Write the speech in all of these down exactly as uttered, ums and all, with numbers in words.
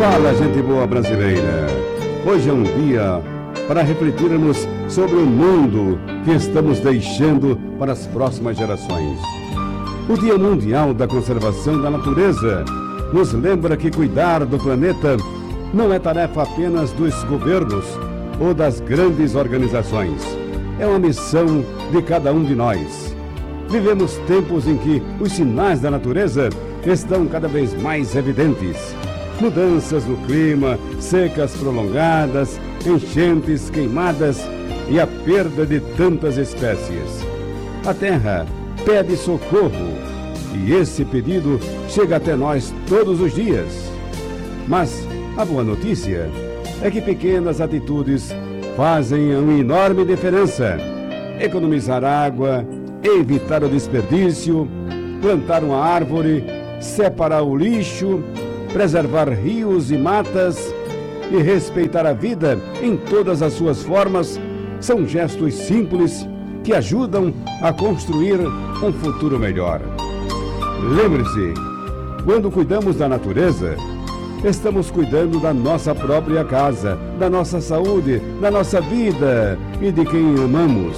Fala, gente boa brasileira. Hoje é um dia para refletirmos sobre o mundo que estamos deixando para as próximas gerações. O Dia Mundial da Conservação da Natureza nos lembra que cuidar do planeta não é tarefa apenas dos governos ou das grandes organizações. É uma missão de cada um de nós. Vivemos tempos em que os sinais da natureza estão cada vez mais evidentes. Mudanças no clima, secas prolongadas, enchentes, queimadas e a perda de tantas espécies. A Terra pede socorro e esse pedido chega até nós todos os dias. Mas a boa notícia é que pequenas atitudes fazem uma enorme diferença. Economizar água, evitar o desperdício, plantar uma árvore, separar o lixo, preservar rios e matas e respeitar a vida em todas as suas formas são gestos simples que ajudam a construir um futuro melhor. Lembre-se, quando cuidamos da natureza, estamos cuidando da nossa própria casa, da nossa saúde, da nossa vida e de quem amamos.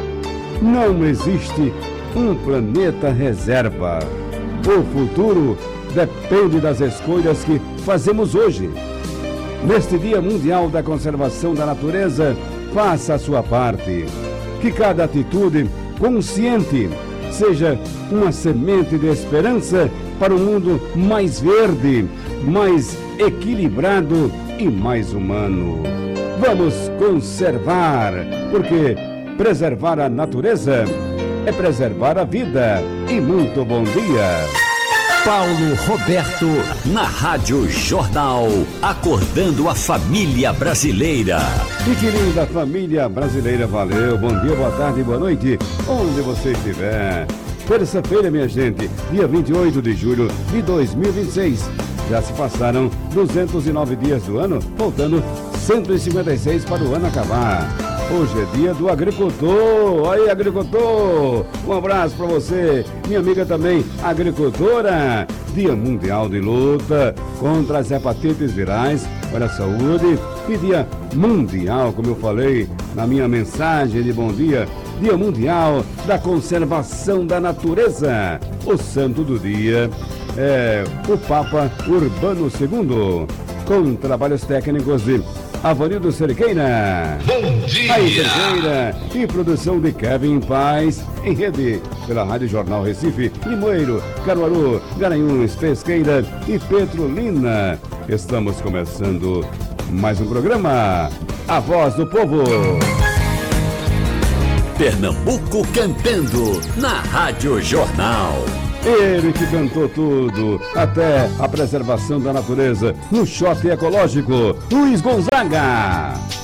Não existe um planeta reserva. O futuro depende das escolhas que fazemos hoje. Neste Dia Mundial da Conservação da Natureza, faça a sua parte. Que cada atitude consciente seja uma semente de esperança para um mundo mais verde, mais equilibrado e mais humano. Vamos conservar, porque preservar a natureza é preservar a vida. E muito bom dia! Paulo Roberto, na Rádio Jornal, acordando a família brasileira. E querida família brasileira, valeu, bom dia, boa tarde, boa noite, onde você estiver. Terça-feira, minha gente, dia vinte e oito de julho de dois mil e vinte e seis. Já se passaram duzentos e nove dias do ano, faltando cento e cinquenta e seis para o ano acabar. Hoje é dia do agricultor. Aí, agricultor, um abraço para você, minha amiga também, agricultora. Dia Mundial de Luta contra as hepatites virais para a saúde e Dia Mundial, como eu falei na minha mensagem de bom dia, Dia Mundial da Conservação da Natureza. O santo do dia é o Papa Urbano segundo, com trabalhos técnicos de Avanildo Cerqueira. Bom dia! Aí, Cerqueira, e produção de Kevin Paz, em rede pela Rádio Jornal Recife, Limoeiro, Caruaru, Garanhuns, Pesqueira e Petrolina. Estamos começando mais um programa, A Voz do Povo. Pernambuco cantando, na Rádio Jornal. Ele que cantou tudo, até a preservação da natureza, no Shopping Ecológico, Luiz Gonzaga.